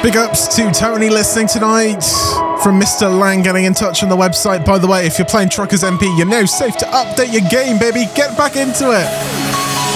Big ups to Tony listening tonight. From Mr. Lang getting in touch on the website. By the way, if you're playing Truckers MP, you're now safe to update your game, baby. Get back into it.